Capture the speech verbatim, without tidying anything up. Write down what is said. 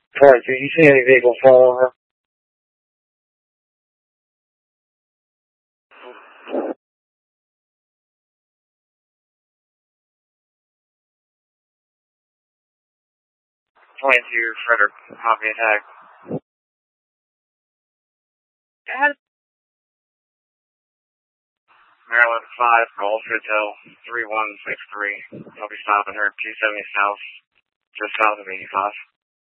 Alright, do you see any vehicles following her? twenty-two, Frederick, copy attack. Go ahead. Maryland five, Golf Hotel, three one six three. I'll be stopping her at two seventy South, just south of eighty-five.